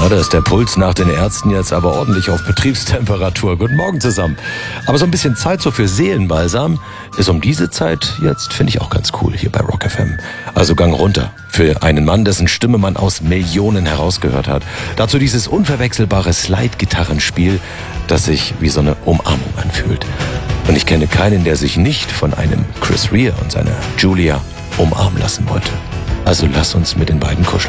Ja, da ist der Puls nach den Ärzten jetzt aber ordentlich auf Betriebstemperatur. Guten Morgen zusammen. Aber so ein bisschen Zeit so für Seelenbalsam ist um diese Zeit jetzt, finde ich, auch ganz cool hier bei Rock FM. Also Gang runter für einen Mann, dessen Stimme man aus Millionen herausgehört hat. Dazu dieses unverwechselbare Slide-Gitarrenspiel, das sich wie so eine Umarmung anfühlt. Und ich kenne keinen, der sich nicht von einem Chris Rea und seiner Julia umarmen lassen wollte. Also lass uns mit den beiden kuscheln.